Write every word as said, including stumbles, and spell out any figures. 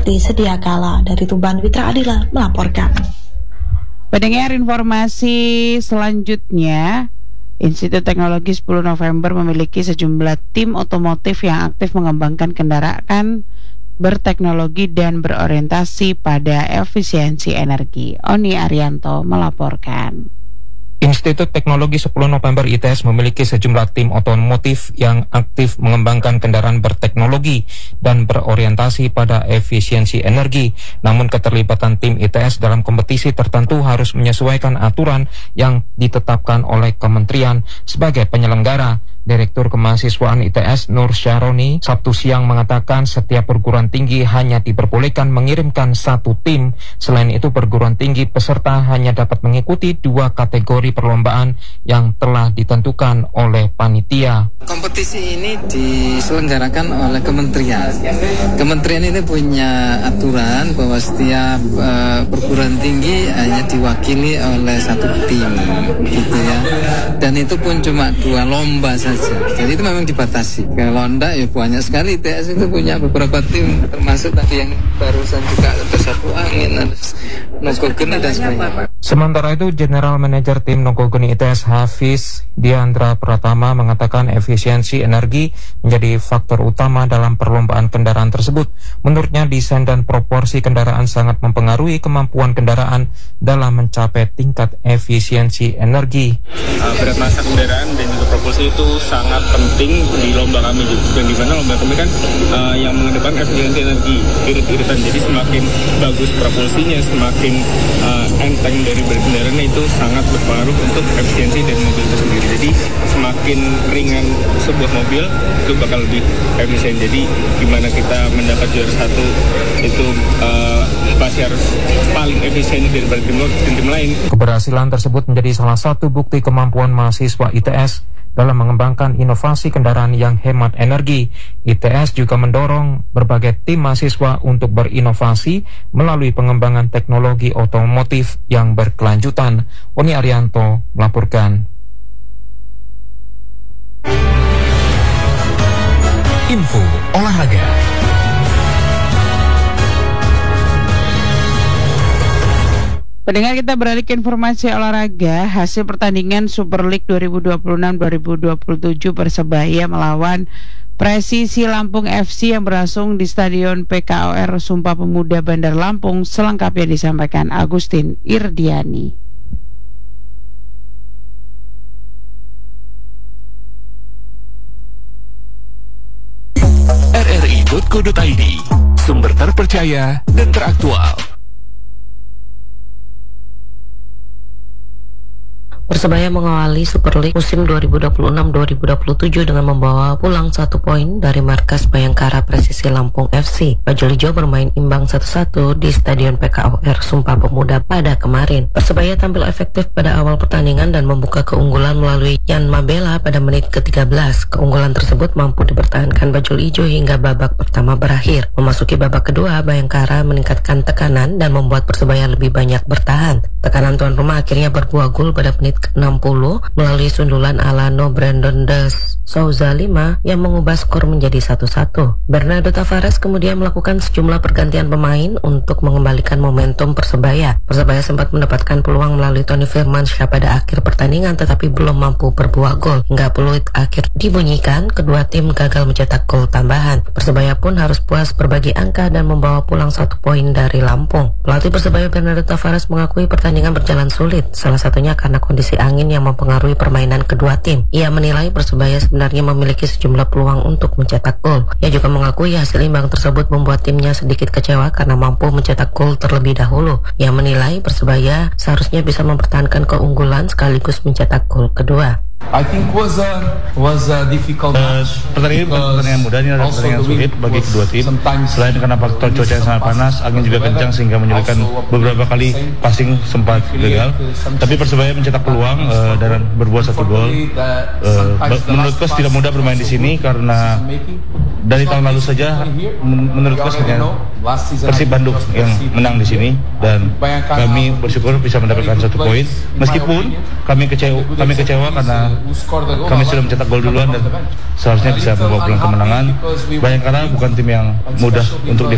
seperti sedia kala. Dari Tuban, Witra Adila melaporkan. Pendengar, informasi selanjutnya, Institut Teknologi sepuluh November memiliki sejumlah tim otomotif yang aktif mengembangkan kendaraan berteknologi dan berorientasi pada efisiensi energi. Oni Arianto melaporkan. Institut Teknologi sepuluh November I T S memiliki sejumlah tim otomotif yang aktif mengembangkan kendaraan berteknologi dan berorientasi pada efisiensi energi. Namun keterlibatan tim I T S dalam kompetisi tertentu harus menyesuaikan aturan yang ditetapkan oleh kementerian. Sebagai penyelenggara, Direktur Kemahasiswaan I T S Nur Syaroni Sabtu siang mengatakan setiap perguruan tinggi hanya diperbolehkan mengirimkan satu tim. Selain itu, perguruan tinggi peserta hanya dapat mengikuti dua kategori perlombaan yang telah ditentukan oleh panitia. Kompetisi ini diselenggarakan oleh kementerian. Kementerian ini punya aturan bahwa setiap uh, perguruan tinggi hanya diwakili oleh satu tim, gitu ya. Dan itu pun cuma dua lomba saja. Jadi itu memang dibatasi. Kalau enggak ya banyak sekali. I T S itu punya beberapa tim, termasuk tadi yang barusan juga ada Sapu Angin, ada Nogogeni dan sebagainya. Sementara itu, General Manager tim Nogogeni I T S Hafiz Diandra Pratama mengatakan efisiensi energi menjadi faktor utama dalam perlombaan kendaraan tersebut. Menurutnya, desain dan proporsi kendaraan sangat mempengaruhi kemampuan kendaraan dalam mencapai tingkat efisiensi energi. Uh, berat massa kendaraan dan juga propulsi itu sangat penting di lomba kami juga, di mana lomba kami kan uh, yang mengedepankan efisiensi energi irit-iritan. Jadi semakin bagus propulsinya, semakin uh, enteng dari berat kendaraannya, itu sangat berpengaruh untuk efisiensi dari mobil itu sendiri. Jadi semakin ringan sebuah mobil itu bakal lebih efisien. Jadi gimana kita mendapat juara satu itu uh, pasti harus paling efisien daripada tim, tim lain. Keberhasilan tersebut menjadi salah satu bukti kemampuan mahasiswa I T S dalam mengembangkan inovasi kendaraan yang hemat energi. I T S juga mendorong berbagai tim mahasiswa untuk berinovasi melalui pengembangan teknologi otomotif yang berkelanjutan. Oni Arianto melaporkan. Info olahraga. Pendengar, kita beralih ke informasi olahraga. Hasil pertandingan Super League dua ribu dua puluh enam dua ribu dua puluh tujuh Persebaya melawan Presisi Lampung F C yang berlangsung di Stadion P K O R Sumpah Pemuda Bandar Lampung. Selengkapnya disampaikan Agustin Irdiani. R R I titik co titik I D, sumber terpercaya dan teraktual. Persebaya mengawali Super League musim dua ribu dua puluh enam dua ribu dua puluh tujuh dengan membawa pulang satu poin dari markas Bayangkara Presisi Lampung F C. Bajul Ijo bermain imbang satu satu di Stadion P K O R Sumpah Pemuda pada kemarin. Persebaya tampil efektif pada awal pertandingan dan membuka keunggulan melalui Yan Mabela pada menit ke tiga belas. Keunggulan tersebut mampu dipertahankan Bajul Ijo hingga babak pertama berakhir. Memasuki babak kedua, Bayangkara meningkatkan tekanan dan membuat Persebaya lebih banyak bertahan. Tekanan tuan rumah akhirnya berbuah gol pada menit ke enam puluh melalui sundulan Alano Brandon de Souza lima yang mengubah skor menjadi satu satu. Bernardo Tavares kemudian melakukan sejumlah pergantian pemain untuk mengembalikan momentum Persebaya. Persebaya sempat mendapatkan peluang melalui Tony Firmansyah pada akhir pertandingan tetapi belum mampu berbuah gol. Hingga peluit akhir dibunyikan, kedua tim gagal mencetak gol tambahan. Persebaya pun harus puas berbagi angka dan membawa pulang satu poin dari Lampung. Pelatih Persebaya Bernardo Tavares mengakui pertandingan berjalan sulit, salah satunya karena kondisi angin yang mempengaruhi permainan kedua tim. Ia menilai Persebaya sebenarnya memiliki sejumlah peluang untuk mencetak gol. Ia juga mengakui hasil imbang tersebut membuat timnya sedikit kecewa karena mampu mencetak gol terlebih dahulu. Ia menilai Persebaya seharusnya bisa mempertahankan keunggulan sekaligus mencetak gol kedua. I think was a was a difficult match. Uh, pertandingan bukan pertandingan mudah, ini adalah pertandingan sulit bagi kedua tim. Selain karena faktor cuaca yang sangat panas, angin juga kencang sehingga menyulitkan beberapa kali passing sempat gagal. Tapi Persebaya mencetak peluang uh, dan berbuat satu gol. Uh, menurut coach tidak mudah bermain di sini karena dari tahun lalu saja menurut coach hanya Persib Bandung yang menang di sini dan kami bersyukur bisa mendapatkan satu poin. Meskipun kami kecewa, kami kecewa karena kami sudah mencetak gol duluan dan seharusnya bisa membawa pulang kemenangan. Bayangkara bukan tim yang mudah untuk di